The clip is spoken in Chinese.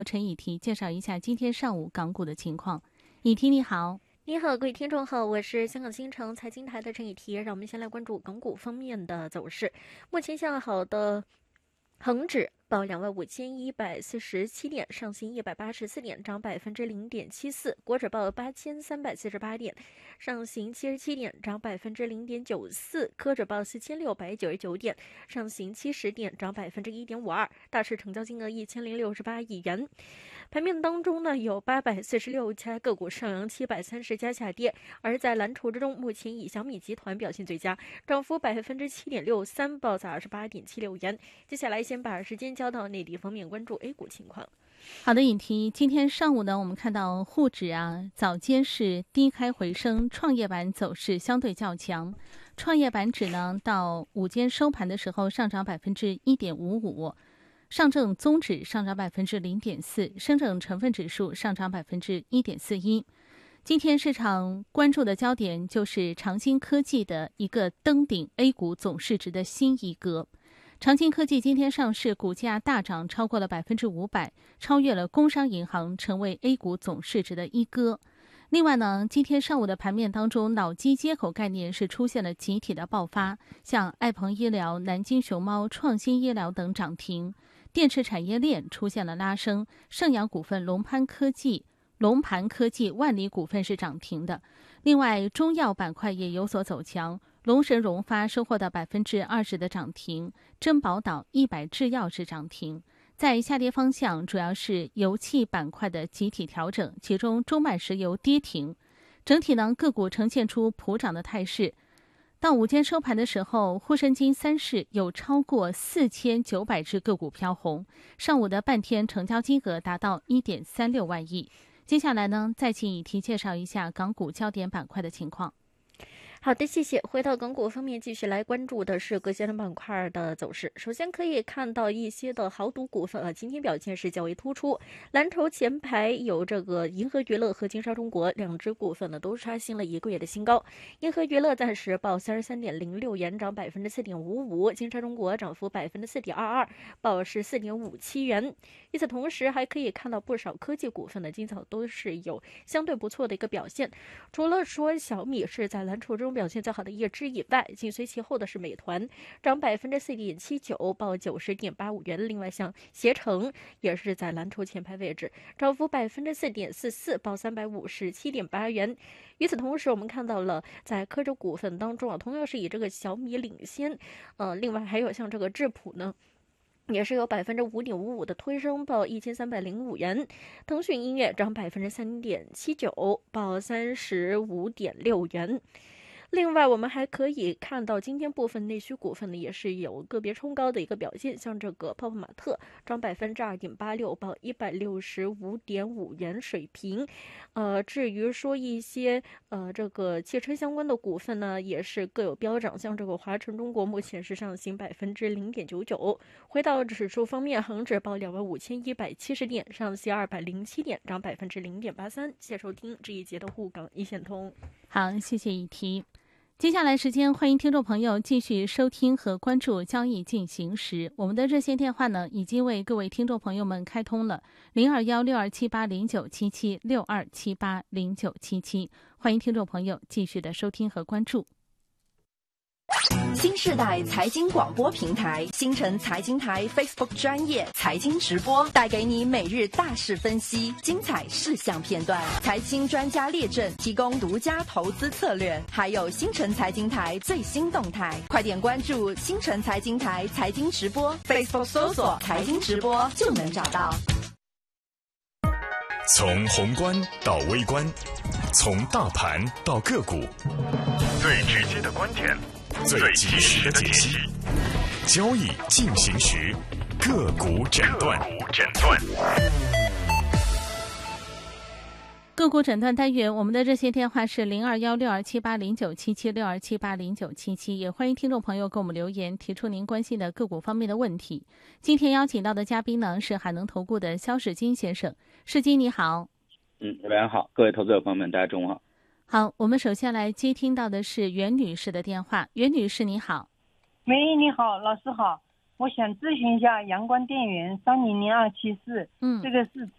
陈以提介绍一下今天上午港股的情况。以提你好。 你好，各位听众好，我是香港新城财经台的陈以提，让我们先来关注港股方面的走势。目前向好的恒指报25147点，上行184点，涨0.74%；国指报8348点，上行77点，涨0.94%；科指报4699点，上行70点，涨1.52%。大市成交金额1068亿元。盘面当中呢，有846家个股上扬，730家下跌。而在蓝筹之中，目前以小米集团表现最佳，涨幅7.63%，报在28.76元。接下来先把时间交到内地方面，关注 A 股情况。 好的，尹提，今天上午呢，我们看到沪指早间是低开回升，创业板走势相对较强。创业板指呢，到午间收盘的时候上涨1.55%，上证综指上涨0.4%，深证成分指数上涨1.41%。今天市场关注的焦点就是长鑫科技的一个登顶 A 股总市值的新一哥。长鑫科技今天上市，股价大涨超过了500%，超越了工商银行，成为 A 股总市值的一哥。另外呢，今天上午的盘面当中，脑机接口概念是出现了集体的爆发，像爱朋医疗、南京熊猫、创新医疗等涨停，电池产业链出现了拉升，盛阳股份、龙盘科技、万里股份是涨停的。另外，中药板块也有所走强，龙神融发收获到20%的涨停，珍宝岛、一百制药是涨停。在下跌方向，主要是油气板块的集体调整，其中中脉石油跌停。整体呢，个股呈现出普涨的态势。到午间收盘的时候，沪深金三市有超过4900只个股飘红，上午的半天成交金额达到1.36万亿。接下来呢，再请以提介绍一下港股焦点板块的情况。 好的，谢谢。回到港股方面，继续来关注的是各相关板块的走势。首先可以看到一些的豪赌股份今天表现是较为突出。蓝筹前排有这个银河娱乐和金沙中国两只股份呢，都刷新了一个月的新高。银河娱乐暂时报33.06元，涨4.55%；金沙中国涨幅4.22%，报是4.57元。与此同时，还可以看到不少科技股份的今早都是有相对不错的一个表现。除了说小米是在蓝筹中表现最好的一只以外，紧随其后的是美团，涨4.79%，报90.85元。另外像携程也是在蓝筹前排位置，涨幅4.44%，报357.8元。与此同时，我们看到了在科指股份当中同样是以这个小米领先，另外还有像这个智谱呢，也是有5.55%的推升，报1305元。腾讯音乐涨3.79%，报35.6元。另外，我们还可以看到今天部分内需股份呢，也是有个别冲高的一个表现，像这个泡泡玛特涨2.86%，报165.5元水平。至于说一些这个汽车相关的股份呢，也是各有飙涨，像这个华晨中国目前是上行0.99%。回到指数方面，恒指报25170点，上行207点，涨0.83%。谢谢收听这一节的沪港一线通。 好，谢谢以提。接下来时间，欢迎听众朋友继续收听和关注交易进行时。我们的热线电话呢，已经为各位听众朋友们开通了02162780977627809777，欢迎听众朋友继续的收听和关注。 新世代财经广播平台新城财经台 Facebook 专业财经直播，带给你每日大事分析、精彩事项片段、财经专家列阵，提供独家投资策略，还有新城财经台最新动态。快点关注新城财经台财经直播 Facebook 搜索财经直播就能找到。 从宏观到微观，从大盘到个股，最直接的观点，最及时的解析，交易进行时，个股诊断。 个股诊断单元，我们的热线电话是02162780977627809777，也欢迎听众朋友给我们留言，提出您关心的个股方面的问题。今天邀请到的嘉宾呢是海能投顾的肖世金先生，世金你好。 大家好，各位投资者朋友们，大家中午好。 好，我们首先来接听到的是袁女士的电话。袁女士你好。 喂，你好，老师好。 我想咨询一下阳光电源300274，这个是